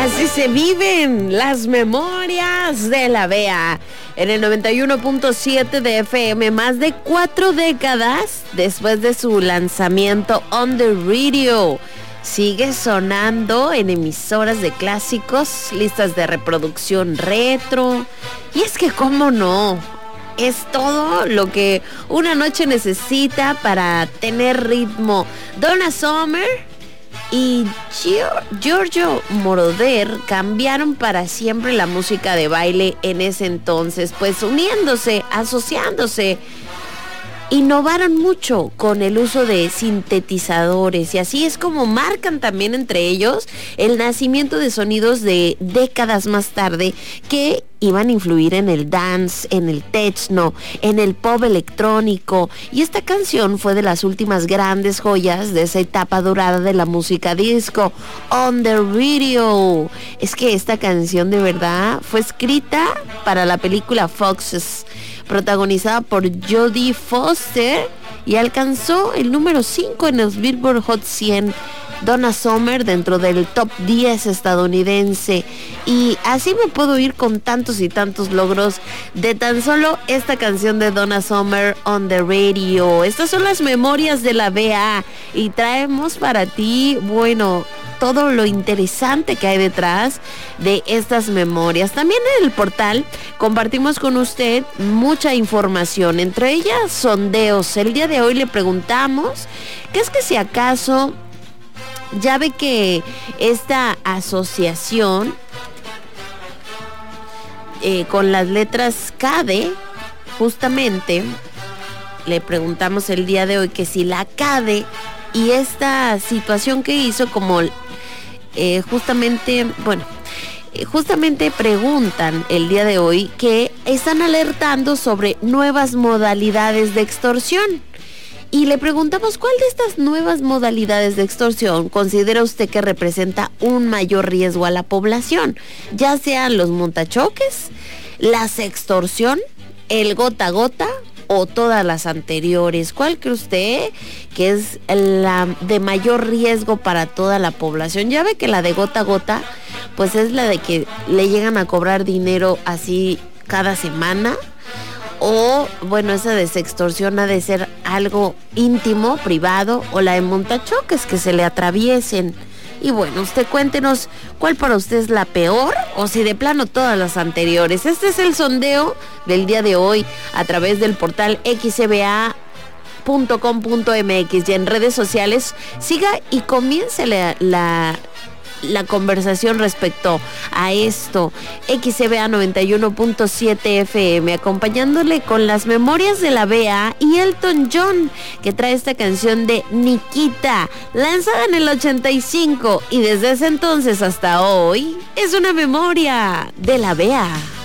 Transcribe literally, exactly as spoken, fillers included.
Así se viven las memorias de la B E A en el noventa y uno punto siete de F M, más de cuatro décadas después de su lanzamiento on the radio. Sigue sonando en emisoras de clásicos, listas de reproducción retro. Y es que, ¿cómo no? Es todo lo que una noche necesita para tener ritmo. Donna Summer y Giorgio Moroder cambiaron para siempre la música de baile en ese entonces, pues uniéndose, asociándose, innovaron mucho con el uso de sintetizadores, y así es como marcan también entre ellos el nacimiento de sonidos de décadas más tarde que iban a influir en el dance, en el techno, en el pop electrónico. Y esta canción fue de las últimas grandes joyas de esa etapa dorada de la música disco, On the Radio. Es que esta canción de verdad fue escrita para la película Foxes, protagonizada por Jodie Foster, y alcanzó el número cinco en el Billboard Hot cien. Donna Summer dentro del top diez estadounidense, y así me puedo ir con tantos y tantos logros de tan solo esta canción de Donna Summer, On the Radio. Estas son las memorias de la B E A y traemos para ti, bueno, todo lo interesante que hay detrás de estas memorias. También en el portal compartimos con usted mucha información, entre ellas sondeos. El día de hoy le preguntamos que es que si acaso ya ve que esta asociación eh, con las letras C A D E, justamente le preguntamos el día de hoy que si la C A D E y esta situación que hizo, como eh, justamente, bueno, eh, justamente preguntan el día de hoy que están alertando sobre nuevas modalidades de extorsión. Y le preguntamos, ¿cuál de estas nuevas modalidades de extorsión considera usted que representa un mayor riesgo a la población? Ya sean los montachoques, la sextorsión, el gota a gota o todas las anteriores. ¿Cuál cree usted que es la de mayor riesgo para toda la población? Ya ve que la de gota a gota, pues es la de que le llegan a cobrar dinero así cada semana. O, bueno, esa de sextorsión ha de ser algo íntimo, privado, o la de montachoques, que se le atraviesen. Y bueno, usted cuéntenos cuál para usted es la peor, o si de plano todas las anteriores. Este es el sondeo del día de hoy a través del portal x c b a punto com punto m x, y en redes sociales siga y comience la... la la conversación respecto a esto. X C B A noventa y uno punto siete F M, acompañándole con las memorias de la B E A y Elton John, que trae esta canción de Nikita, lanzada en el ochenta y cinco, y desde ese entonces hasta hoy es una memoria de la B E A.